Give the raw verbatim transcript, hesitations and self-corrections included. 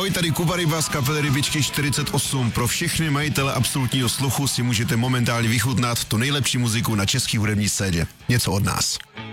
Ahoj, tady Kuba Ryba z kapely Rybičky čtyřicet osm. Pro všechny majitele absolutního sluchu si můžete momentálně vychutnat tu nejlepší muziku na český hudební scéně. Něco od nás.